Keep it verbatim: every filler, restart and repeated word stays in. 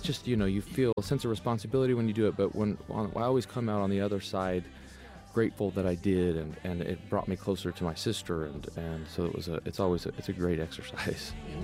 it's just, you know, you feel a sense of responsibility when you do it, but when, when I always come out on the other side grateful that I did, and, and it brought me closer to my sister, and, and so it was a it's always a, it's a great exercise.